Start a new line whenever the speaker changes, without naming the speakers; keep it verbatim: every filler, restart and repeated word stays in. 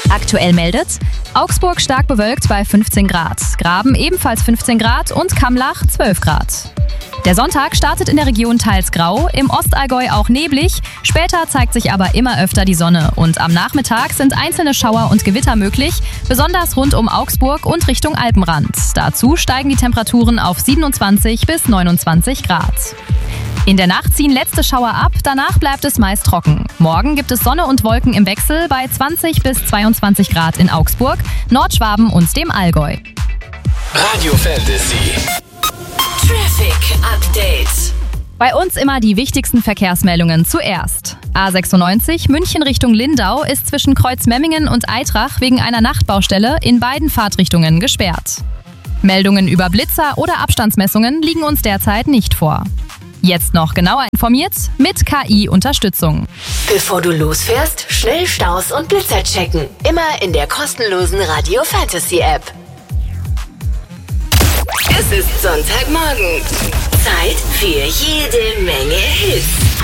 Aktuell meldet Augsburg stark bewölkt bei fünfzehn Grad, Graben ebenfalls fünfzehn Grad und Kammlach zwölf Grad. Der Sonntag startet in der Region teils grau, im Ostallgäu auch neblig, später zeigt sich aber immer öfter die Sonne und am Nachmittag sind einzelne Schauer und Gewitter möglich, besonders rund um Augsburg und Richtung Alpenrand. Dazu steigen die Temperaturen auf siebenundzwanzig bis neunundzwanzig Grad. In der Nacht ziehen letzte Schauer ab, danach bleibt es meist trocken. Morgen gibt es Sonne und Wolken im Wechsel bei zwanzig bis zweiundzwanzig Grad in Augsburg, Nordschwaben und dem Allgäu.
Radio Fantasy.
Traffic Update.
Bei uns immer die wichtigsten Verkehrsmeldungen zuerst. A sechsundneunzig München Richtung Lindau ist zwischen Kreuzmemmingen und Eitrach wegen einer Nachtbaustelle in beiden Fahrtrichtungen gesperrt. Meldungen über Blitzer oder Abstandsmessungen liegen uns derzeit nicht vor. Jetzt noch genauer informiert mit K I-Unterstützung.
Bevor du losfährst, schnell Staus und Blitzer checken. Immer in der kostenlosen Radio Fantasy App. Es ist Sonntagmorgen. Zeit für jede Menge Hits.